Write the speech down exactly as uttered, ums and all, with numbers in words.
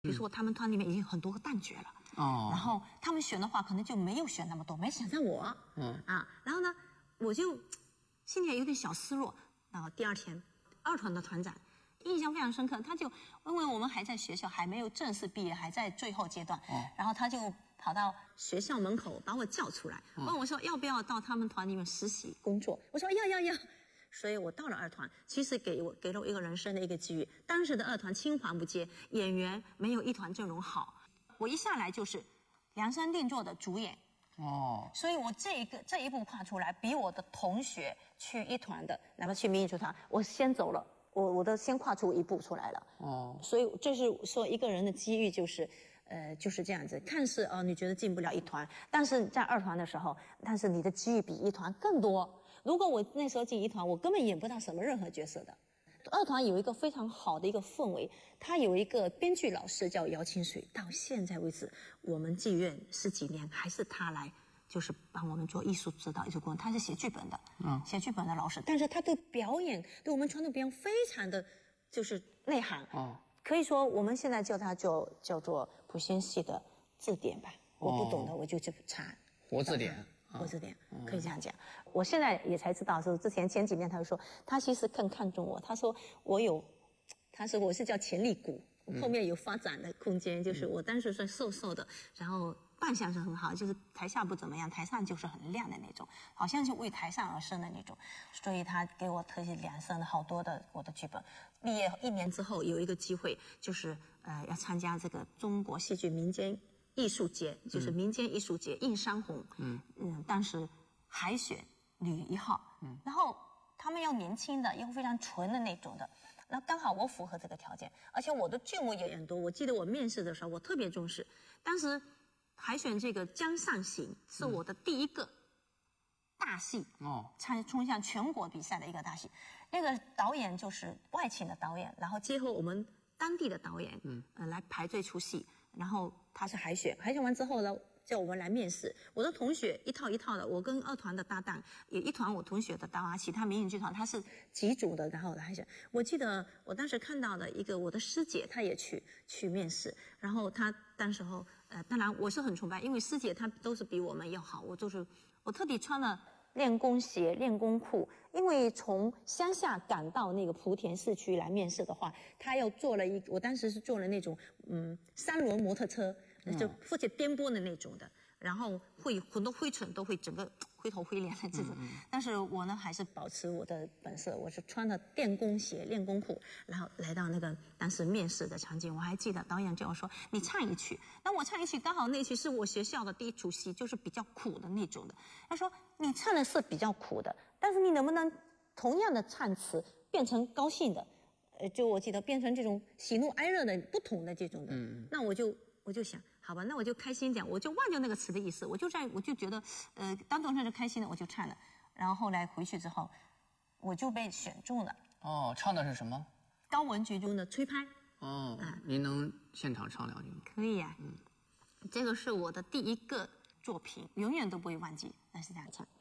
比如说他们团里面已经很多个旦角了，哦，然后他们选的话可能就没有选那么多，没选上我，嗯啊，然后呢，我就心里有点小失落。然后第二天，二团的团长印象非常深刻，他就因为我们还在学校，还没有正式毕业，还在最后阶段，哦，然后他就跑到学校门口把我叫出来，问我说要不要到他们团里面实习工作？我说要要要。所以我到了二团，其实给我给了我一个人生的一个机遇。当时的二团青黄不接，演员没有一团阵容好。我一下来就是量身定做的主演，哦，所以我这一个这一步跨出来，比我的同学去一团的，哪怕去民艺剧团，我先走了，我我都先跨出一步出来了，哦，所以这是说一个人的机遇就是。呃，就是这样子，看似哦，你觉得进不了一团，但是在二团的时候，但是你的机遇比一团更多。如果我那时候进一团，我根本演不到什么任何角色的。二团有一个非常好的一个氛围，他有一个编剧老师叫姚清水，到现在为止，我们剧院十几年还是他来，就是帮我们做艺术指导、艺术工作。他是写剧本的，嗯，写剧本的老师，但是他对表演，对我们传统表演非常的就是内行，哦。可以说，我们现在叫它叫叫做普宣系的字典吧。我不懂的，我就去查。 活字典， 活字典可以这样讲。我现在也才知道，说之前前几年他就说，他其实更看重我。他说我有，他说我是叫潜力股，后面有发展的空间。就是我当时是瘦瘦的，然后扮相是很好，就是台下不怎么样，台上就是很亮的那种，好像是为台上而生的那种。所以他给我特意量身了好多的我的剧本。毕业一年之后有一个机会，就是呃要参加这个中国戏剧民间艺术节，就是民间艺术节映山红，嗯嗯，当时海选女一号，嗯，然后他们要年轻的，又非常纯的那种的。那刚好我符合这个条件，而且我的剧目也很多。我记得我面试的时候，我特别重视。当时海选这个《江上行》是我的第一个大戏，哦，参冲向全国比赛的一个大戏。那个导演就是外请的导演，然后结合我们当地的导演，嗯，呃，来排这出戏。然后他是海选，海选完之后呢，叫我们来面试。我的同学一套一套的，我跟二团的搭档也一团我同学的搭啊，其他民营剧团他是几组的，然后来选。我记得我当时看到的一个我的师姐，她也去去面试，然后她当时候呃，当然我是很崇拜，因为师姐她都是比我们要好，我就是我特地穿了练功鞋、练功裤，因为从乡下赶到那个莆田市区来面试的话，他要坐了一，我当时是坐了那种嗯三轮摩托车，就负责颠簸的那种的，然后会很多灰尘都会整个灰头灰脸的这种。嗯嗯但是我呢还是保持我的本色，我是穿着电工鞋、练功裤，然后来到那个当时面试的场景。我还记得导演叫我说：“你唱一曲。”那我唱一曲，刚好那曲是我学校的第一出戏，就是比较苦的那种的。他说：“你唱的是比较苦的，但是你能不能同样的唱词变成高兴的？呃，就我记得变成这种喜怒哀乐的不同的这种的。嗯，那我就我就想，好吧，那我就开心讲，我就忘掉那个词的意思，我就在我就觉得，呃，当众唱是开心的，我就唱了。然后后来回去之后，我就被选中了。 哦，唱的是什么？ 高文剧中的吹拍。 哦，啊，您能现场唱两句吗？ 可以呀、啊，嗯，这个是我的第一个作品，永远都不会忘记。那是这样唱。